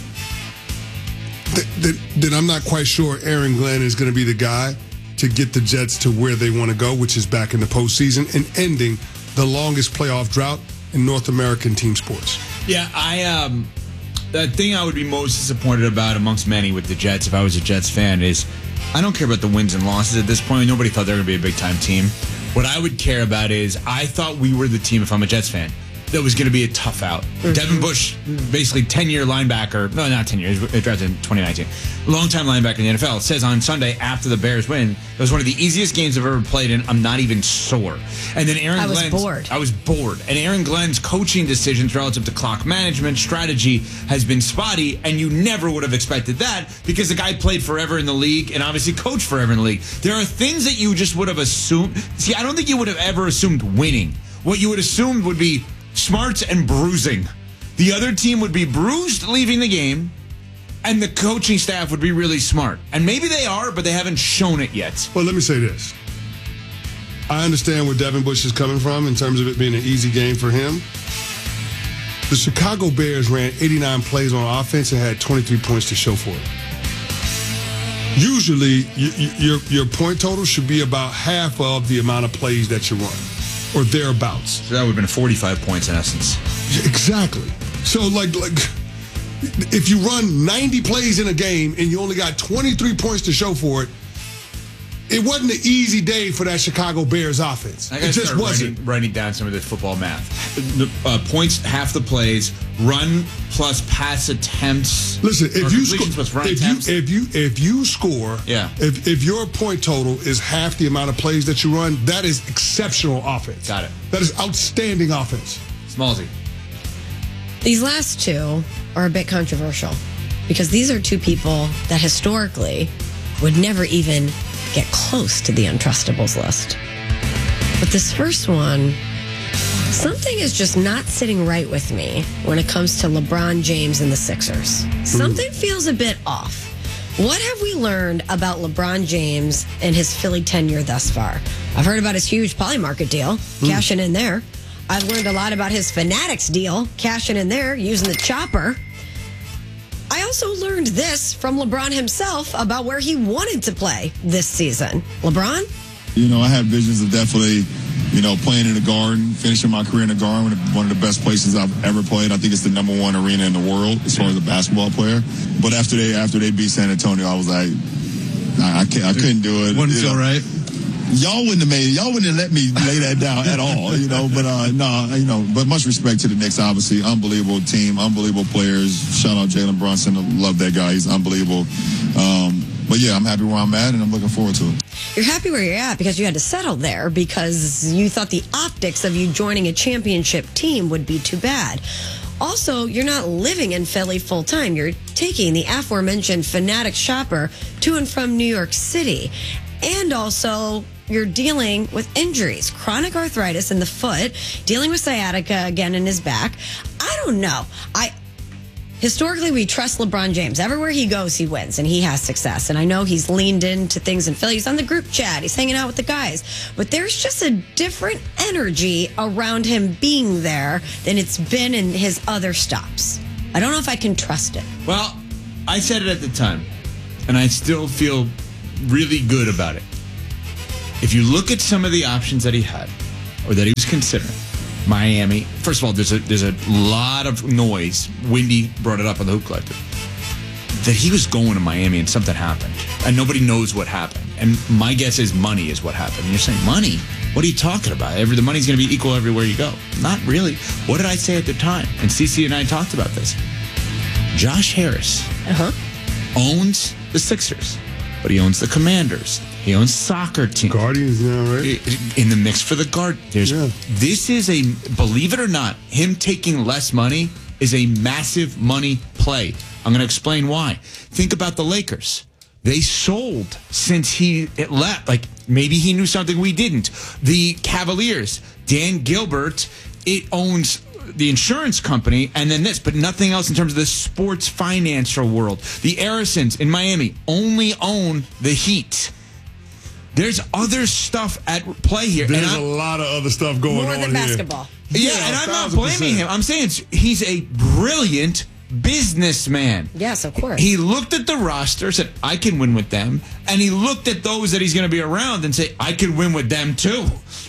th- th- then I'm not quite sure Aaron Glenn is going to be the guy to get the Jets to where they want to go, which is back in the postseason and ending the longest playoff drought in North American team sports. Yeah, I um, the thing I would be most disappointed about amongst many with the Jets, if I was a Jets fan, is I don't care about the wins and losses at this point. Nobody thought they were going to be a big-time team. What I would care about is I thought we were the team, if I'm a Jets fan, that was going to be a tough out. Mm-hmm. Devin Bush, basically ten-year linebacker. No, not ten years. He drafted in twenty nineteen. Long-time linebacker in the N F L. It says on Sunday after the Bears win, it was one of the easiest games I've ever played in. I'm not even sore. And then Aaron I was Glenn's, bored. I was bored. And Aaron Glenn's coaching decisions relative to clock management, strategy has been spotty, and you never would have expected that because the guy played forever in the league and obviously coached forever in the league. There are things that you just would have assumed. See, I don't think you would have ever assumed winning. What you would assume would be smarts and bruising. The other team would be bruised leaving the game, and the coaching staff would be really smart. And maybe they are, but they haven't shown it yet. Well, let me say this. I understand where Devin Bush is coming from in terms of it being an easy game for him. The Chicago Bears ran eighty-nine plays on offense and had twenty-three points to show for it. Usually, your, your point total should be about half of the amount of plays that you run, or thereabouts. So that would have been forty-five points in essence. Exactly. So, like, like if you run ninety plays in a game and you only got twenty-three points to show for it, it wasn't an easy day for that Chicago Bears offense. I It just start wasn't. Writing, writing down some of this football math. The, uh, points, half the plays, run plus pass attempts. Listen, if you score, plus run if attempts. you if you if you score, Yeah. if if your point total is half the amount of plays that you run, that is exceptional offense. Got it. That is outstanding offense. Smallsy. These last two are a bit controversial because these are two people that historically would never even get close to the Untrustables list. But this first one, something is just not sitting right with me when it comes to LeBron James and the Sixers. Something feels a bit off. What have we learned about LeBron James and his Philly tenure thus far? I've heard about his huge Polymarket deal, cashing in there. I've learned a lot about his Fanatics deal, cashing in there, using the chopper. I also learned this from LeBron himself about where he wanted to play this season. LeBron? You know, I have visions of definitely, you know, playing in the Garden, finishing my career in the Garden, one of the best places I've ever played. I think it's the number one arena in the world as far as a basketball player. But after they after they beat San Antonio, I was like, I, I, can't, I couldn't do it. Wouldn't feel right. Y'all wouldn't have made it. Y'all wouldn't have let me lay that down at all, you know. But uh, no, you know. But much respect to the Knicks, obviously, unbelievable team, unbelievable players. Shout out Jalen Brunson, I love that guy. He's unbelievable. Um, but yeah, I'm happy where I'm at, and I'm looking forward to it. You're happy where you're at because you had to settle there because you thought the optics of you joining a championship team would be too bad. Also, you're not living in Philly full time. You're taking the aforementioned Fanatic shopper to and from New York City. And also, you're dealing with injuries, chronic arthritis in the foot, dealing with sciatica again in his back. I don't know. I historically, we trust LeBron James. Everywhere he goes, he wins and he has success. And I know he's leaned into things in Philly. He's on the group chat. He's hanging out with the guys. But there's just a different energy around him being there than it's been in his other stops. I don't know if I can trust it. Well, I said it at the time, and I still feel really good about it. If you look at some of the options that he had or that he was considering, Miami, first of all, there's a there's a lot of noise. Windy brought it up on the Hoop Collective that he was going to Miami and something happened and nobody knows what happened. And my guess is money is what happened. And you're saying, money? What are you talking about? Every, the money's going to be equal everywhere you go. Not really. What did I say at the time? And Cece and I talked about this. Josh Harris uh-huh. owns the Sixers, but he owns the Commanders. He owns soccer teams. Guardians now, right? In the mix for the guard. There's yeah. This is a, believe it or not, him taking less money is a massive money play. I'm going to explain why. Think about the Lakers. They sold since he left. Like, maybe he knew something we didn't. The Cavaliers, Dan Gilbert, it owns the insurance company and then this, but nothing else in terms of the sports financial world. The Arisons in Miami only own the Heat. There's other stuff at play here. There's and a lot of other stuff going More on than here. basketball. Yeah, Yeah, and I'm not thousand blaming percent. him. I'm saying it's, he's a brilliant businessman. Yes, of course. He looked at the roster, said, I can win with them. And he looked at those that he's going to be around and say, I can win with them too.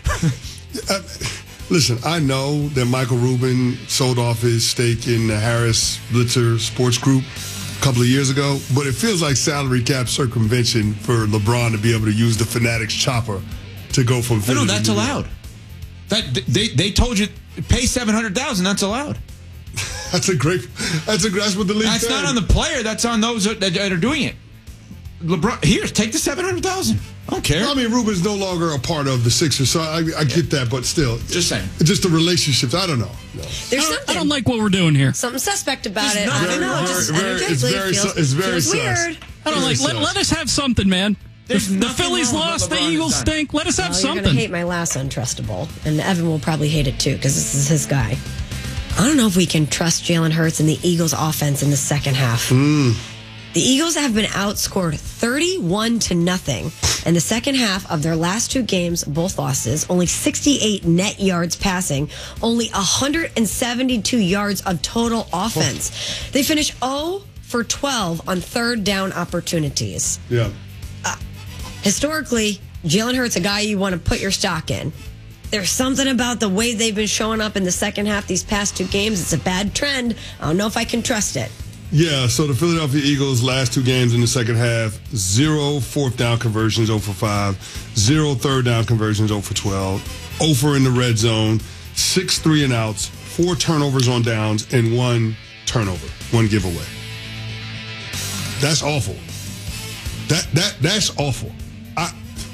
uh, listen, I know that Michael Rubin sold off his stake in the Harris Blitzer Sports Group a couple of years ago, but it feels like salary cap circumvention for LeBron to be able to use the Fanatics chopper to go from Philly No, no, to that's New York. allowed. That they they told you pay seven hundred thousand. That's allowed. That's a great. That's a that's what the league. That's said. not on the player. That's on those that, that are doing it. LeBron, here, take the seven hundred thousand. I don't care. I mean, Rubin's no longer a part of the Sixers, so I, I yeah. get that, but still, just saying, just the relationships. I don't know. No. There's I don't, something. I don't like what we're doing here. Something suspect about There's it. I don't know. Very, Just very, energetically, it's very, it feels, su- it's very feels sus. weird. I don't like. Let, let us have something, man. The, the Phillies lost. The Eagles stink. Let us have well, something. You're gonna hate my last untrustable, and Evan will probably hate it too because this is his guy. I don't know if we can trust Jalen Hurts and the Eagles' offense in the second half. Mm. The Eagles have been outscored thirty-one to nothing in the second half of their last two games, both losses. Only sixty-eight net yards passing, only one hundred seventy-two yards of total offense. Oh. They finish zero for twelve on third down opportunities. Yeah. Uh, historically, Jalen Hurts, a guy you want to put your stock in. There's something about the way they've been showing up in the second half these past two games. It's a bad trend. I don't know if I can trust it. Yeah, so the Philadelphia Eagles last two games in the second half, zero fourth down conversions, zero for five, zero third down conversions, zero for twelve, zero for in the red zone, six three and outs, four turnovers on downs, and one turnover, one giveaway. That's awful. That that that's awful. I,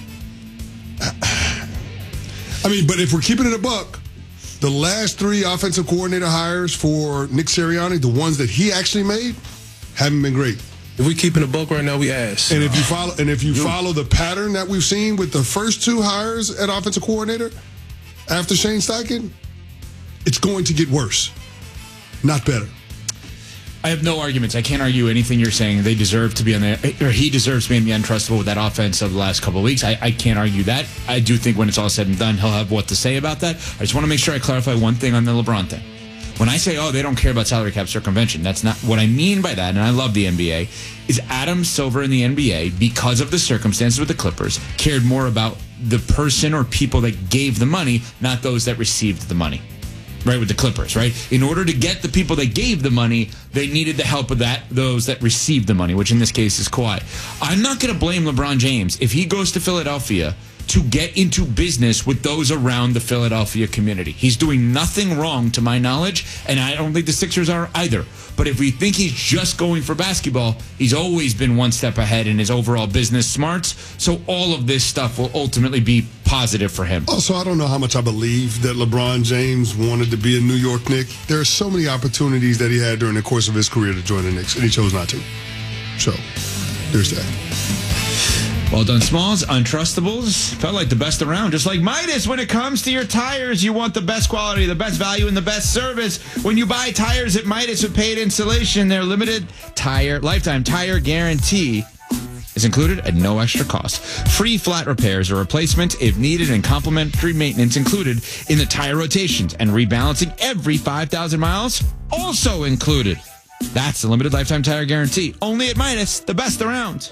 I, I mean, but if we're keeping it a buck, the last three offensive coordinator hires for Nick Sirianni, the ones that he actually made, haven't been great. If we keeping a buck right now, we ass. And if you follow, and if you follow the pattern that we've seen with the first two hires at offensive coordinator after Shane Steichen, it's going to get worse, not better. I have no arguments. I can't argue anything you're saying. They deserve to be on the, or he deserves to be in the untrustable with that offense of the last couple of weeks. I, I can't argue that. I do think when it's all said and done, he'll have what to say about that. I just want to make sure I clarify one thing on the LeBron thing. When I say, oh, they don't care about salary cap circumvention, that's not what I mean by that. And I love the N B A. Is Adam Silver in the N B A, because of the circumstances with the Clippers, cared more about the person or people that gave the money, not those that received the money. Right, with the Clippers, right? In order to get the people that gave the money, they needed the help of that those that received the money, which in this case is Kawhi. I'm not going to blame LeBron James if he goes to Philadelphia to get into business with those around the Philadelphia community. He's doing nothing wrong to my knowledge, and I don't think the Sixers are either. But if we think he's just going for basketball, he's always been one step ahead in his overall business smarts. So all of this stuff will ultimately be positive for him. Also, I don't know how much I believe that LeBron James wanted to be a New York Knick. There are so many opportunities that he had during the course of his career to join the Knicks, and he chose not to. So, there's that. Well done, Smalls. Untrustables. Felt like the best around. Just like Midas, when it comes to your tires, you want the best quality, the best value, and the best service. When you buy tires at Midas with paid installation, their limited tire, lifetime tire guarantee is included at no extra cost. Free flat repairs or replacement if needed, and complimentary maintenance included in the tire rotations, and rebalancing every five thousand miles also included. That's the limited lifetime tire guarantee. Only at Midas, the best around.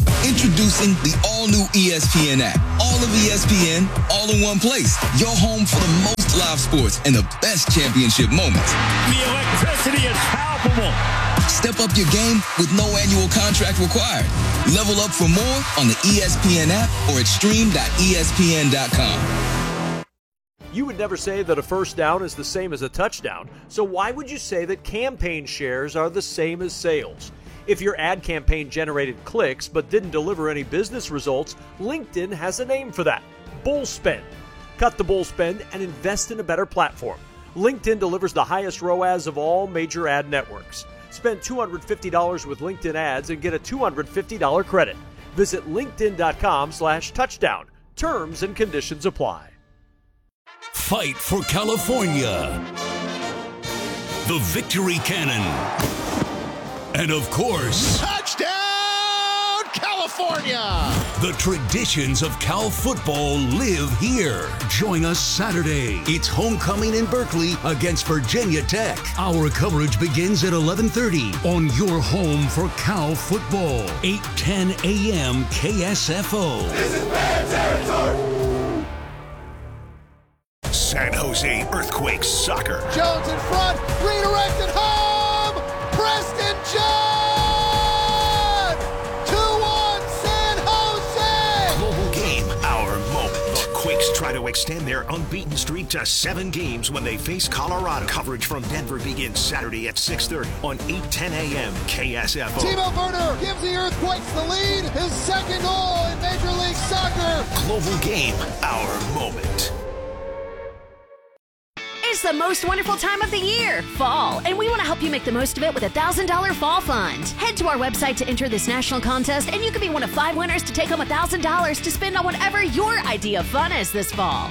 Introducing the all-new E S P N app. All of E S P N, all in one place. Your home for the most live sports and the best championship moments. The electricity is palpable. Step up your game with no annual contract required. Level up for more on the E S P N app or at stream dot E S P N dot com. You would never say that a first down is the same as a touchdown, so why would you say that campaign shares are the same as sales? If your ad campaign generated clicks but didn't deliver any business results, LinkedIn has a name for that: bull spend. Cut the bull spend and invest in a better platform. LinkedIn delivers the highest R O A S of all major ad networks. Spend two hundred fifty dollars with LinkedIn ads and get a two hundred fifty dollars credit. Visit linkedin.com slash touchdown. Terms and conditions apply. Fight for California. The Victory Cannon. And of course, touchdown, California! The traditions of Cal football live here. Join us Saturday. It's homecoming in Berkeley against Virginia Tech. Our coverage begins at eleven thirty on your home for Cal football. eight ten a.m. K S F O. This is bad territory. San Jose Earthquakes soccer. Jones in front, redirected home! Preston John! two one San Jose! Global game, our moment. The Quakes try to extend their unbeaten streak to seven games when they face Colorado. Coverage from Denver begins Saturday at six thirty on eight ten a.m. K S F O. Timo Werner gives the Earthquakes the lead. His second goal in Major League Soccer. Global game, our moment. It's the most wonderful time of the year, fall, and we want to help you make the most of it with a one thousand dollars Fall Fund. Head to our website to enter this national contest, and you could be one of five winners to take home one thousand dollars to spend on whatever your idea of fun is this fall.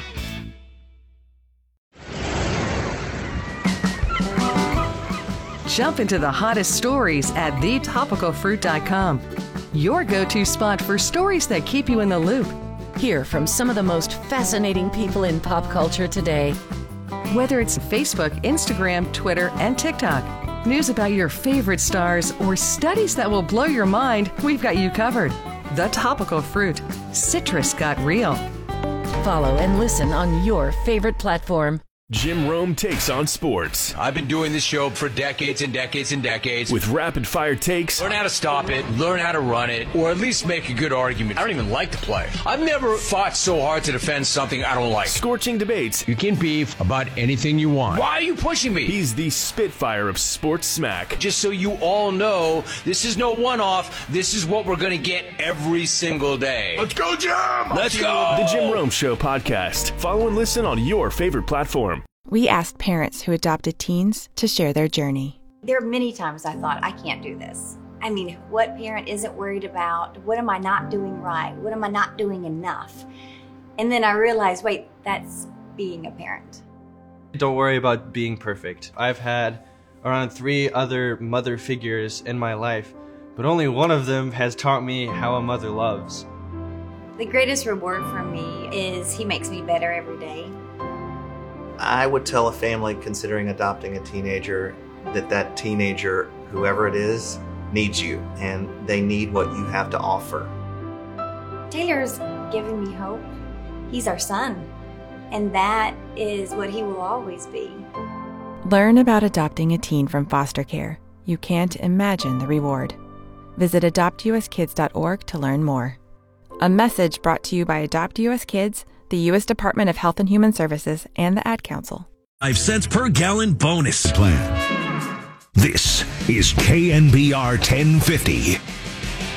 Jump into the hottest stories at the topical fruit dot com. Your go-to spot for stories that keep you in the loop. Hear from some of the most fascinating people in pop culture today. Whether it's Facebook, Instagram, Twitter, and TikTok, news about your favorite stars, or studies that will blow your mind, we've got you covered. The Topical Fruit. Citrus got real. Follow and listen on your favorite platform. Jim Rome takes on sports. I've been doing this show for decades and decades and decades. With rapid-fire takes. Learn how to stop it, learn how to run it, or at least make a good argument. I don't even like to play. I've never fought so hard to defend something I don't like. Scorching debates. You can beef about anything you want. Why are you pushing me? He's the Spitfire of sports smack. Just so you all know, this is no one-off. This is what we're going to get every single day. Let's go, Jim! Let's go! The Jim Rome Show podcast. Follow and listen on your favorite platform. We asked parents who adopted teens to share their journey. There are many times I thought, I can't do this. I mean, what parent isn't worried about? What am I not doing right? What am I not doing enough? And then I realized, wait, that's being a parent. Don't worry about being perfect. I've had around three other mother figures in my life, but only one of them has taught me how a mother loves. The greatest reward for me is he makes me better every day. I would tell a family considering adopting a teenager that that teenager, whoever it is, needs you, and they need what you have to offer. Taylor's giving me hope. He's our son, and that is what he will always be. Learn about adopting a teen from foster care. You can't imagine the reward. Visit adopt u s kids dot org to learn more. A message brought to you by Adopt U S Kids, the U S Department of Health and Human Services, and the Ad Council. Five cents per gallon bonus plan. This is K N B R ten fifty.